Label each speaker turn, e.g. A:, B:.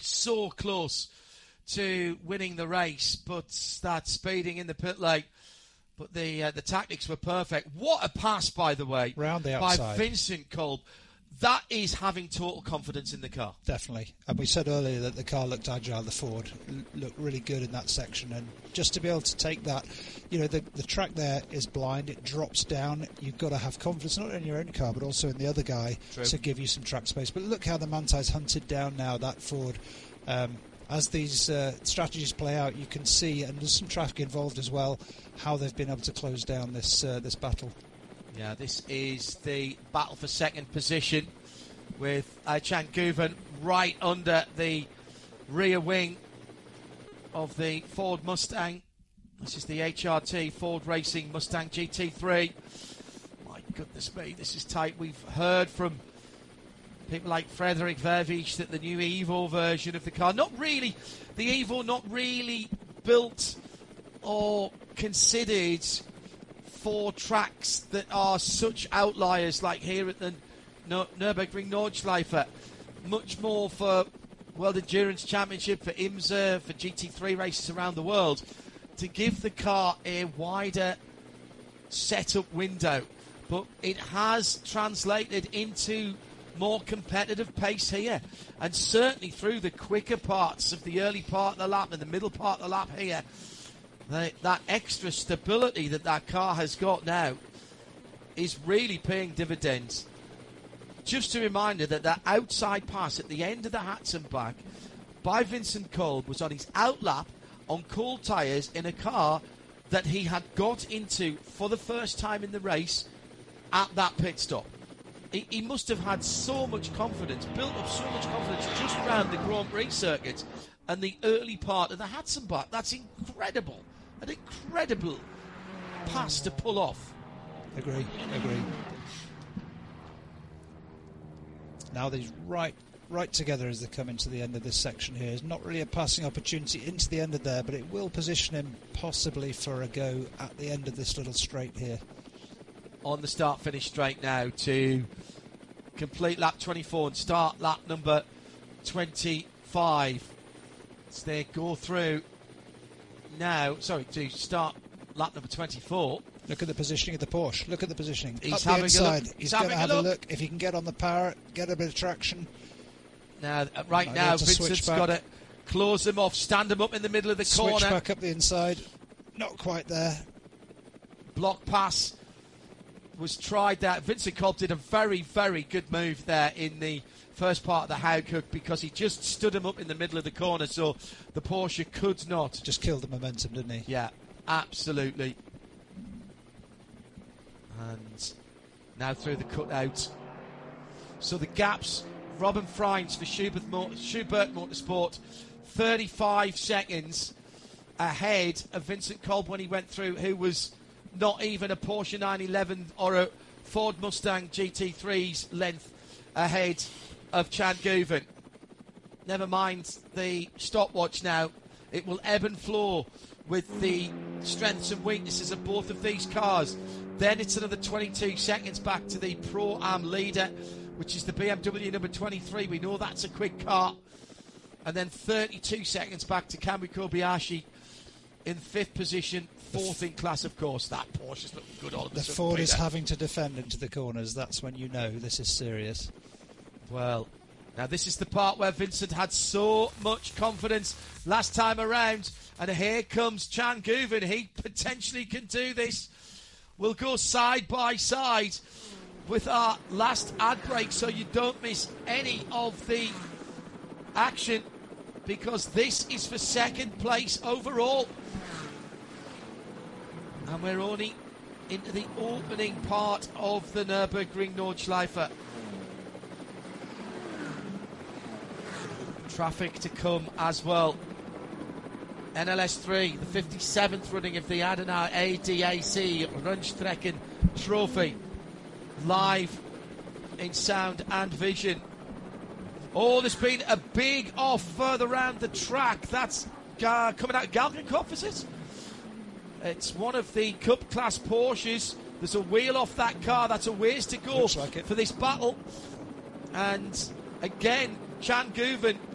A: so close to winning the race, but that speeding in the pit lane. But the tactics were perfect. What a pass, by the way,
B: round the outside
A: by Vincent Kolb. That is having total confidence in the car.
B: Definitely. And we said earlier that the car looked agile, the Ford looked really good in that section. And just to be able to take that, the track there is blind, it drops down. You've got to have confidence, not in your own car, but also in the other guy.
A: True.
B: To give you some track space. But look how the Mantai's hunted down now, that Ford. As these strategies play out, you can see, and there's some traffic involved as well, how they've been able to close down this battle.
A: Yeah, this is the battle for second position with Chan Guven right under the rear wing of the Ford Mustang. This is the HRT Ford Racing Mustang GT3. My goodness me, this is tight. We've heard from people like Frederick Vervisch that the new Evo version of the car, the Evo not really built or considered for tracks that are such outliers like here at the Nürburgring Nordschleife, much more for World Endurance Championship, for IMSA, for GT3 races around the world, to give the car a wider setup window. But it has translated into more competitive pace here, and certainly through the quicker parts of the early part of the lap and the middle part of the lap here, that extra stability that car has got now is really paying dividends. Just a reminder that outside pass at the end of the Hatzenbach by Vincent Kolb was on his outlap on cold tyres in a car that he had got into for the first time in the race at that pit stop. He must have had so much confidence, built up so much confidence just around the Grand Prix circuit and the early part of the Hatzenbach. That's incredible. An incredible pass to pull off.
B: Agree. Now these right together as they come into the end of this section here. It's not really a passing opportunity into the end of there, but it will position him possibly for a go at the end of this little straight here.
A: On the start-finish straight now to complete lap 24 and start lap number 25. As they go through now, to start lap number 24.
B: Look at the positioning of the Porsche. Look at the positioning.
A: He's
B: up
A: having
B: the inside.
A: a look.
B: He's going to have a look. If he can get on the power, get a bit of traction.
A: Now, Vincent's got to close him off, stand him up in the middle of the corner.
B: Switch back up the inside. Not quite there.
A: Block pass was tried there. Vincent Kolb did a very, very good move there in the first part of the Haughook because he just stood him up in the middle of the corner so the Porsche could not.
B: Just killed the momentum, didn't he?
A: Yeah, absolutely. And now through the cutout. So the gaps, Robin Freins for Schubert Motorsport, 35 seconds ahead of Vincent Kolb when he went through, who was not even a Porsche 911 or a Ford Mustang GT3's length ahead of Chan Guven. Never mind the stopwatch now. It will ebb and flow with the strengths and weaknesses of both of these cars. Then it's another 22 seconds back to the Pro-Am leader, which is the BMW number 23. We know that's a quick car. And then 32 seconds back to Kamui Kobayashi in fifth position, fourth in class, of course. That Porsche's looking good all of a sudden.
B: The Ford is having to defend into the corners. That's when you know this is serious.
A: Well, now this is the part where Vincent had so much confidence last time around. And here comes Chan Guven. He potentially can do this. We'll go side by side with our last ad break so you don't miss any of the action, because this is for second place overall. And we're only into the opening part of the Nürburgring Nordschleife. Traffic to come as well. NLS3, the 57th running of the Adenauer ADAC Rundstrecken Trophy. Live in sound and vision. Oh, there's been a big off further around the track. That's coming out of Galgenkopf, is it? It's one of the Cup class Porsches. There's a wheel off that car. That's a ways to go
B: like
A: for this battle. And again, Chan Guven